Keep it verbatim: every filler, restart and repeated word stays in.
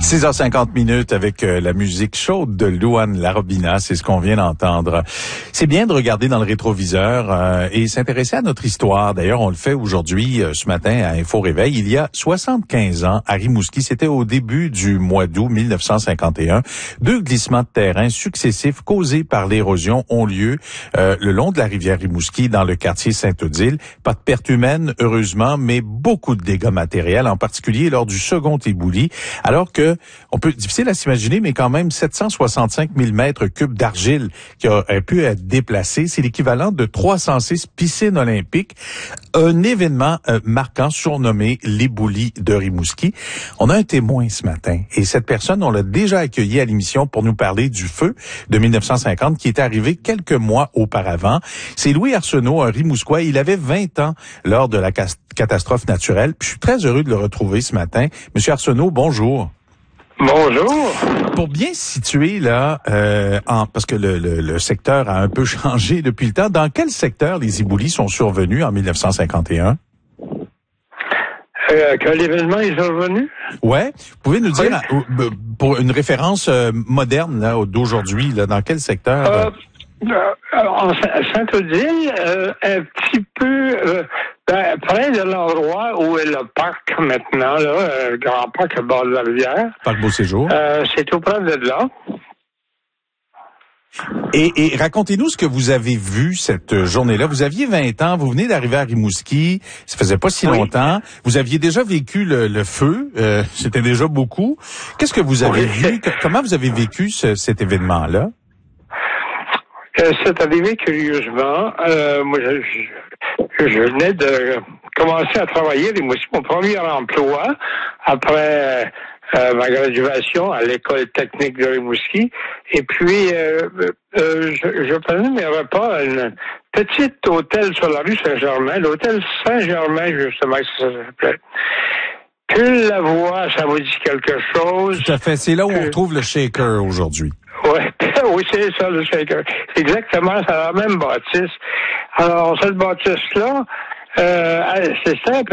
six heures cinquante minutes avec euh, la musique chaude de Louane Larobina, c'est ce qu'on vient d'entendre. C'est bien de regarder dans le rétroviseur euh, et s'intéresser à notre histoire. D'ailleurs, on le fait aujourd'hui, euh, ce matin, à Info Réveil. Il y a soixante-quinze ans, à Rimouski, c'était au début du mois d'août mille neuf cent cinquante et un, deux glissements de terrain successifs causés par l'érosion ont lieu euh, le long de la rivière Rimouski, dans le quartier Sainte-Odile. Pas de pertes humaines, heureusement, mais beaucoup de dégâts matériels, en particulier lors du second ébouli, alors que on peut, difficile à s'imaginer, mais quand même sept cent soixante-cinq mille mètres cubes d'argile qui auraient pu être déplacés. C'est l'équivalent de trois cent six piscines olympiques. Un événement euh, marquant surnommé l'ébouli de Rimouski. On a un témoin ce matin et cette personne, on l'a déjà accueilli à l'émission pour nous parler du feu de mille neuf cent cinquante qui est arrivé quelques mois auparavant. C'est Louis Arsenault, un Rimousquois. Il avait vingt ans lors de la catastrophe naturelle. Puis je suis très heureux de le retrouver ce matin. Monsieur Arsenault, bonjour. Bonjour. Pour bien situer là, euh, en, parce que le, le, le secteur a un peu changé depuis le temps, dans quel secteur les éboulis sont survenus en mille neuf cent cinquante et un? Euh, que l'événement est survenu? Ouais. Vous pouvez nous dire, oui. Pour une référence euh, moderne là, d'aujourd'hui, là, dans quel secteur? Euh, euh, en Sainte-Odile, euh, un petit peu euh, ben, près de l'endroit où est le parc maintenant, là, le grand parc au bord de la rivière. Parc Beau-Séjour. Euh, c'est tout près de là. Et, et racontez-nous ce que vous avez vu cette journée-là. Vous aviez vingt ans, vous venez d'arriver à Rimouski, ça faisait pas si oui. longtemps. Vous aviez déjà vécu le, le feu, euh, c'était déjà beaucoup. Qu'est-ce que vous avez oui. vu? Comment vous avez vécu ce, cet événement-là? Euh, c'est arrivé curieusement. Euh, moi, je, je, je venais de commencer à travailler à Rimouski, mon premier emploi après euh, ma graduation à l'école technique de Rimouski. Et puis, euh, euh, je, je prenais mes repas à une petite hôtel sur la rue Saint-Germain, l'hôtel Saint-Germain, justement, ça s'appelait. Que la voix, ça vous dit quelque chose? Tout à fait. C'est là où que... on trouve le shaker aujourd'hui. Ouais, oui, c'est ça, le shaker. C'est exactement, c'est la même bâtisse. Alors, cette bâtisse-là, euh, c'est simple.